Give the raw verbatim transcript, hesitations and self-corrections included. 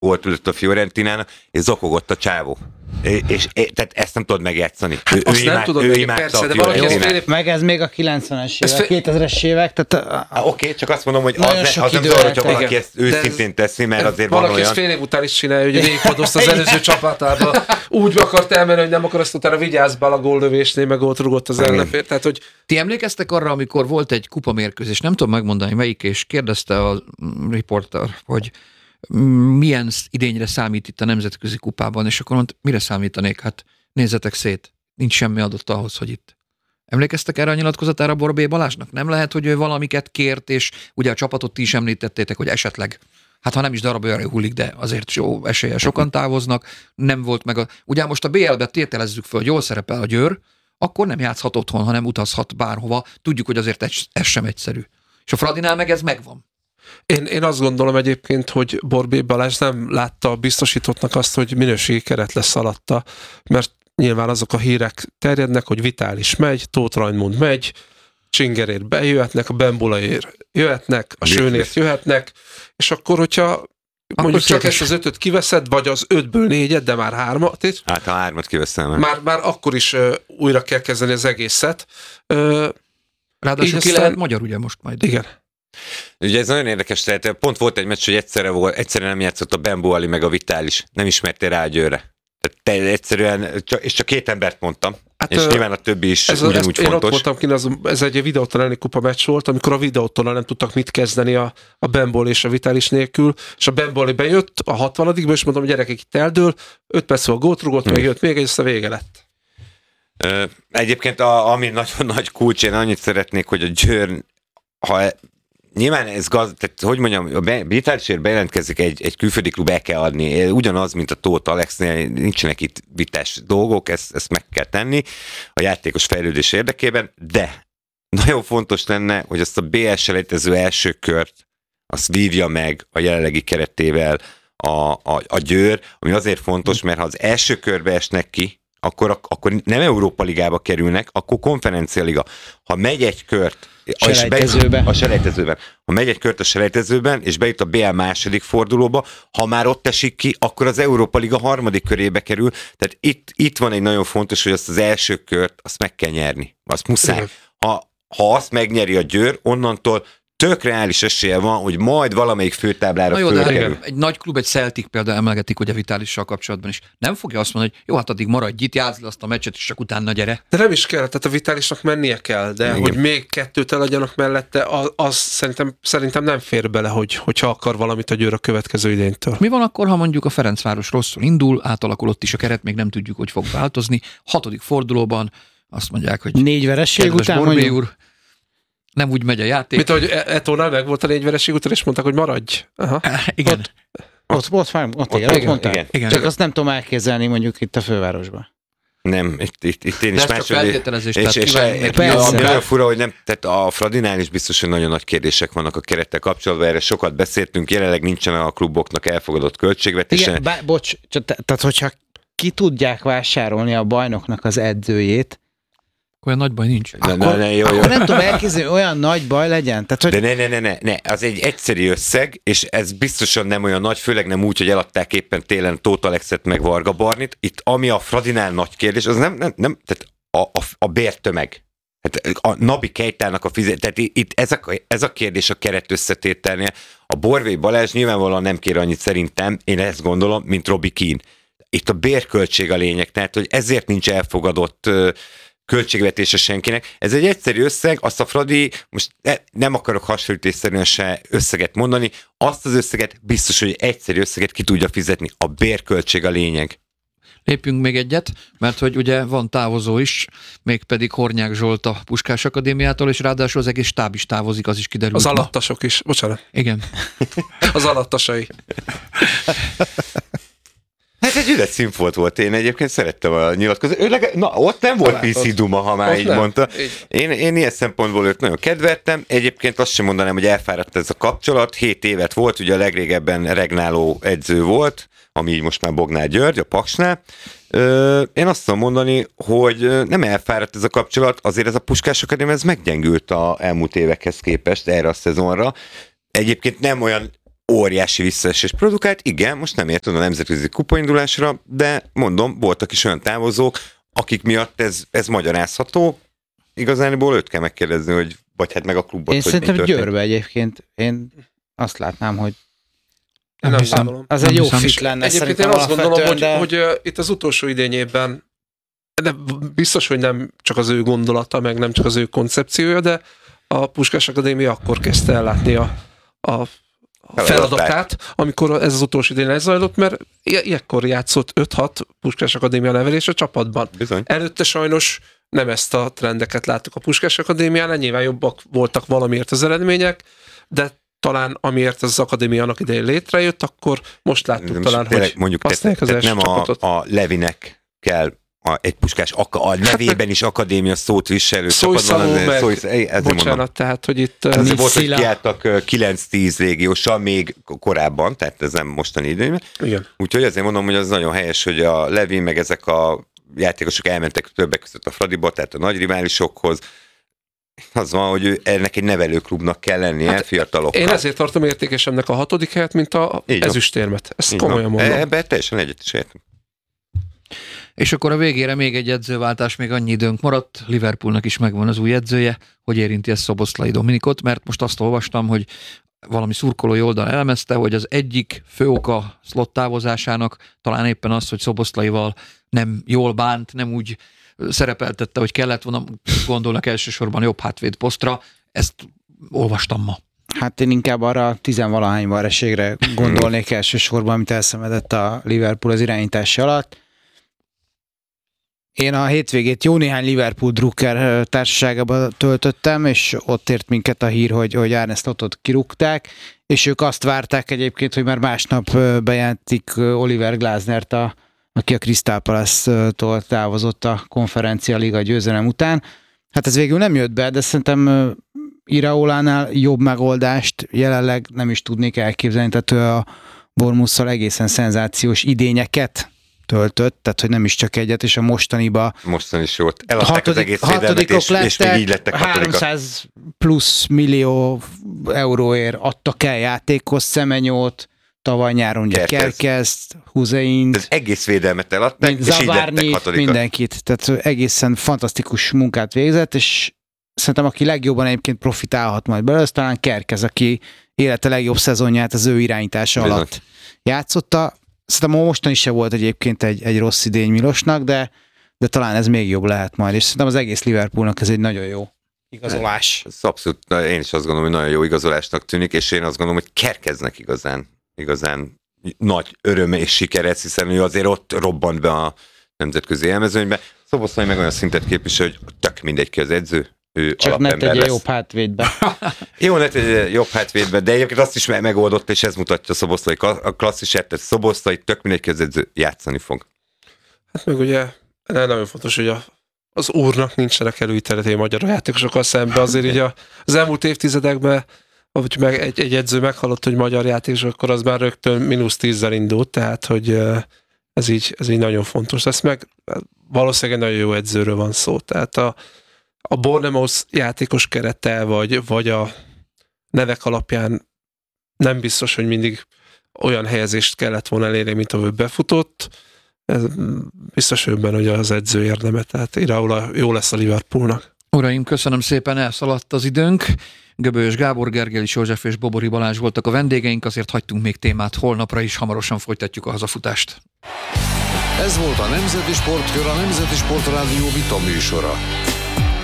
volt ülött a Fiorentinának, és zokogott a csávó. És, és, és tehát ezt nem tudod megjátszani. Hát ő, azt ő nem imád, tudod, ő meg imádta persze, a de valaki Fiorentinát. ezt Meg ez még a kilencvenes évek, fe- kétezres évek, tehát... Ah, Oké, okay, csak azt mondom, hogy az, Nagyon ne, sok az nem idő zavar, hogyha eltelt. valaki ezt őszintén teszi, mert azért valaki van olyan... ezt fél év után is csinálja, hogy végigfordozta az előző csapatába. Úgy akart elmenni, hogy nem akar, azt utána vigyázz be a góllövésnél, meg ott rugott az ellenfél. Tehát, hogy Ti emlékeztek arra, amikor volt egy kupamérkőzés, nem tudom megmondani melyik, és kérdezte a riporter, hogy milyen idényre számít itt a nemzetközi kupában, és akkor mondta, mire számítanék? Hát nézzetek szét, nincs semmi adott ahhoz, hogy itt. Emlékeztek erre a nyilatkozatára Borbély Balázsnak? Nem lehet, hogy ő valamiket kért, és ugye a csapatot ti is említettétek, hogy esetleg, hát ha nem is darabjára hullik, de azért jó eséllyel sokan távoznak, nem volt meg a... Ugye most a bé el-be tételezzük föl, hogy jól szerepel a Győr, akkor nem játszhat otthon, hanem utazhat bárhova. Tudjuk, hogy azért ez, ez sem egyszerű. És a Fradinál meg ez megvan. Én, én azt gondolom egyébként, hogy Borbély Balázs nem látta a biztosítottnak azt, hogy minőségi keret lesz alatta, mert nyilván azok a hírek terjednek, hogy Vitális megy, Tóth Rajmund megy, Csingerért bejöhetnek, a Bembulaért jöhetnek, a Sőnért jöhetnek, és akkor, hogyha mondjuk csak ezt az ötöt kiveszed, vagy az ötből négyet, de már hármat, és Hát ha hármat kiveszem. már, már akkor is uh, újra kell kezdeni az egészet. Uh, Ráadásul ki aztán... lehet magyar ugye most majd. Igen. Ugye ez nagyon érdekes, tehát pont volt egy meccs, hogy egyszerre, volt, egyszerre nem játszott a Bembuali meg a Vitális. Nem ismertél rá a Győrre. Tehát te egyszerűen, és csak két embert mondtam. Hát, és uh, nyilván a többi is ez ugyanúgy ez, fontos. Én ott voltam kint, az, ez egy videótól elleni kupa meccs volt, amikor a videótól nem tudtak mit kezdeni a, a Bembol és a Vitális nélkül, és a Bemboli bejött a hatvanadikba, és mondom, hogy gyerekek itt eldől, öt perc volt gólt rugott, hmm. meg jött még egy, és a vége lett. Uh, egyébként a, ami nagyon nagy kulcs, én annyit szeretnék, hogy a Győr, ha nyilván ez gaz, tehát hogy mondjam, a Vitálisért bejelentkezik egy, egy külföldi klub, el kell adni. Ugyanaz, mint a Tóth Alexnél, nincsenek itt vitás dolgok, ezt, ezt meg kell tenni a játékos fejlődés érdekében, de nagyon fontos lenne, hogy azt a bé el selejtező első kört, azt vívja meg a jelenlegi keretével a, a, a Győr, ami azért fontos, mert ha az első körbe esnek ki, akkor, akkor nem Európa Ligába kerülnek, akkor Konferencia Liga. Ha megy egy kört, Selejtezőben. A selejtezőben. Ha megy egy kört a selejtezőben, és bejut a bé el második fordulóba, ha már ott esik ki, akkor az Európa Liga harmadik körébe kerül. Tehát itt, itt van egy nagyon fontos, hogy azt az első kört, azt meg kell nyerni. Azt muszáj. Ha, ha azt megnyeri a Győr, onnantól tök reális esélye van, hogy majd valamelyik főtáblára fölkerül. Egy nagy klub, egy Celtic például emlegetik, hogy a Vitálissal kapcsolatban is. Nem fogja azt mondani, hogy jó, hát addig maradj itt, játszd le azt a meccset, és csak utána gyere. De nem is kell, tehát a Vitálisnak mennie kell, de igen. Hogy még kettőt eladjanak mellette, az, az szerintem, szerintem nem fér bele, hogy, hogyha akar valamit a Győr a következő idénytől. Mi van akkor, ha mondjuk a Ferencváros rosszul indul, átalakul ott is a keret, még nem tudjuk, hogy fog változni. Hatodik fordulóban azt mondják, hogy négy vereség után Borbély úr, nem úgy megy a játék. Mint ahogy Etónál meg volt a négy vereség után, és mondták, hogy maradj. Aha. Igen. Ott, ott, ott, ott, ott, ott, ott, igen, mondták. igen, igen. Csak azt nem tudom elképzelni mondjuk itt a fővárosban. Nem, itt, itt, itt én is más. De feltételezés, és, és, és ami nagyon fura, hogy nem, tehát a Fradinál is biztos, hogy nagyon nagy kérdések vannak a kerettel kapcsolatban, erre sokat beszéltünk, jelenleg nincsen a kluboknak elfogadott költségvetése. Igen, bá, bocs, csak, tehát hogyha ki tudják vásárolni a bajnoknak az edzőjét, olyan nagy baj nincs. Ne, akkor, ne, ne, jó, jó. akkor nem tudom elképzelni, olyan nagy baj legyen. Tehát, hogy... De ne, ne, ne, ne, ne, az egy egyszerű összeg, és ez biztosan nem olyan nagy, főleg nem úgy, hogy eladták éppen télen Tóth Alexet meg Varga Barnit. Itt ami a Fradinál nagy kérdés, az nem, nem, nem tehát a, a, a bértömeg. Hát a Nabi Kejtának a fizet, tehát itt ez a, ez a kérdés a keret összetételnél. A Borbély Balázs nyilvánvalóan nem kér annyit szerintem, én ezt gondolom, mint Robbie Keane. Itt a bérköltség a lényeg, tehát hogy ezért nincs elfogadott költségvetése senkinek. Ez egy egyszerű összeg, azt a Fradi, most nem akarok hasonlítésszerűen se összeget mondani, azt az összeget biztos, hogy egyszerű összeget ki tudja fizetni. A bérköltség a lényeg. Lépjünk még egyet, mert hogy ugye van távozó is, mégpedig Hornyák Zsolt a Puskás Akadémiától, és ráadásul az egész stáb is távozik, az is kiderült. Az alattasok is, bocsánat. Igen. Az alattasai. Hát egy üres színfolt volt, én egyébként szerettem a nyilatkozatot. Na, ott nem volt pé cé Duma, ha már így nem. mondta. Én, én ilyen szempontból őt nagyon kedveltem. Egyébként azt sem mondanám, hogy elfáradt ez a kapcsolat. Hét évet volt, ugye a legrégebben regnáló edző volt, ami most már Bognár György, a Paksnál. Én azt tudom mondani, hogy nem elfáradt ez a kapcsolat, azért ez a Puskás Akadémia ez meggyengült a elmúlt évekhez képest erre a szezonra. Egyébként nem olyan óriási visszaesés produkált. Igen, most nem ért a nemzetközi kupaindulásra, de mondom, voltak is olyan távozók, akik miatt ez, ez magyarázható. Igazániból őt kell megkérdezni, hogy vagy hát meg a klubot. Én hogy szerintem Győrbe egyébként, én azt látnám, hogy Nem az, gondolom. az Nem egy jó hiszem. fit lenne Egyébként én szerintem azt gondolom, hogy, alapvetően, de... hogy uh, itt az utolsó idényében, de biztos, hogy nem csak az ő gondolata, meg nem csak az ő koncepciója, de a Puskás Akadémia akkor kezdte ellátni a, a feladatát, amikor ez az utolsó idén lezajlott, mert ilyenkor játszott öt-hat Puskás Akadémia nevelés a csapatban. Bizony. Előtte sajnos nem ezt a trendeket láttuk a Puskás Akadémián, nyilván jobbak voltak valamiért az eredmények, de talán amiért ez az akadémia annak idején létrejött, akkor most láttuk Nem, talán, tényleg, hogy mondjuk használják tehát, az tehát első nem a, csapatot. a Levinek kell a, egy Puskás, a, a nevében is akadémia szót viselő csapatban. Szóiszaló az- meg, szóisz- ezért mondom. bocsánat, tehát, hogy itt... Azért Nincs volt, hogy Szila. kiálltak kilenc-tíz légióssal még korábban, tehát ez nem mostani időben. Igen. Úgyhogy azért mondom, hogy az nagyon helyes, hogy a Levi meg ezek a játékosok elmentek többek között a Fradiba, tehát a nagy riválisokhoz. Az van, hogy ő, ennek egy nevelőklubnak kell lennie, hát fiatalokkal. Én ezért tartom értékesemnek a hatodik helyet, mint a Így van. ezüstérmet. Ezt Így komolyan van. mondom. Ebben teljesen egyet is értem. És akkor a végére még egy edzőváltás, még annyi időnk maradt, Liverpoolnak is megvan az új edzője, hogy érinti ezt Szoboszlai Dominikot, mert most azt olvastam, hogy valami szurkolói oldal elemezte, hogy az egyik fő oka Slot távozásának talán éppen az, hogy Szoboszlaival nem jól bánt, nem úgy szerepeltette, hogy kellett volna, gondolnak elsősorban jobb hátvéd posztra, ezt olvastam ma. Hát én inkább arra a tizenvalahány vereségre gondolnék elsősorban, amit elszenvedett a Liverpool az irányítása alatt. Én a hétvégét jó néhány Liverpool Drucker társaságában töltöttem, és ott ért minket a hír, hogy, hogy Arne Slotot kirúgták, és ők azt várták egyébként, hogy már másnap bejelentik Oliver Glasnert, a, aki a Crystal Palace-tól távozott a konferencia liga győzelem után. Hát ez végül nem jött be, de szerintem Iraolánál jobb megoldást jelenleg nem is tudnék elképzelni, tehát ő a Bournemouth-szal egészen szenzációs idényeket töltött, tehát hogy nem is csak egyet, és a mostaniba Mostan is volt. Eladták hatodik, az egész védelmet, hatodikok és, lettek, és még így lettek hatodikak. háromszáz plusz millió euróért adtak el játékos, Szemenyót, tavaly nyáron ugye Kerkez. Kerkezt, Huseint, Az egész védelmet eladták, mint és így lettek Zabárnyit, hatodikak. mindenkit. Tehát egészen fantasztikus munkát végzett, és szerintem aki legjobban egyébként profitálhat majd belőle, az talán Kerkez, aki élete legjobb szezonját az ő irányítása Bizony. alatt játszotta. Szerintem mostan is se volt egyébként egy, egy rossz idény Milosnak, de, de talán ez még jobb lehet majd, és szerintem az egész Liverpoolnak ez egy nagyon jó igazolás. Ez abszolút, én is azt gondolom, hogy nagyon jó igazolásnak tűnik, és én azt gondolom, hogy Kerkeznek igazán, igazán nagy öröme és sikere, hiszen ő azért ott robbant be a nemzetközi élmezőnybe. Szoboszlai meg olyan szintet képvisel, hogy tök mindegy ki az edző, ő Csak ne alapember tegye lesz. jobb hátvédbe. Jó, ne tegye jobb hátvédbe, de egyébként azt is megoldott, és ez mutatja a Szoboszlai a klasszisát, tehát Szoboszlai tök mindegy ki az edző, játszani fog. Hát meg ugye nagyon fontos, hogy a, az úrnak nincsenek előítéletei magyar játékosokkal szemben. Azért így a, az elmúlt évtizedekben, ahogy meg egy, egy edző meghallott, hogy magyar játékos, akkor az már rögtön mínusz tízzel indult, tehát hogy ez így, ez így nagyon fontos lesz, meg valószínűleg egy nagyon jó edzőről van szó. Tehát a, a Bournemouth játékos kerete, vagy, vagy a nevek alapján nem biztos, hogy mindig olyan helyezést kellett volna elérni, mint ahogy befutott. Ez biztos önben, hogy az edző érdeme, tehát Iraola jó lesz a Liverpoolnak. Uraim, köszönöm szépen, elszaladt az időnk. Göbölyös Gábor, Gergelis József és Bobori Balázs voltak a vendégeink, azért hagytunk még témát holnapra is, hamarosan folytatjuk a hazafutást. Ez volt a Nemzeti Sportkör, a Nemzeti Sportrádió vita műsora.